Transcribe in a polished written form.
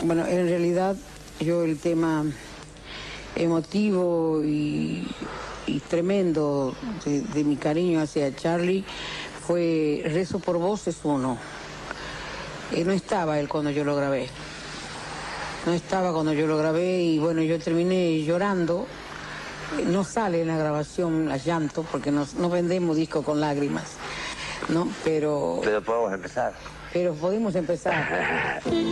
Bueno, en realidad yo el tema emotivo y tremendo de mi cariño hacia Charly fue Rezo por Vos es uno. No estaba él cuando yo lo grabé. No estaba cuando yo lo grabé y bueno, yo terminé llorando. No sale en la grabación a llanto porque no vendemos discos con lágrimas, ¿no? Pero podemos empezar. Pero podemos empezar.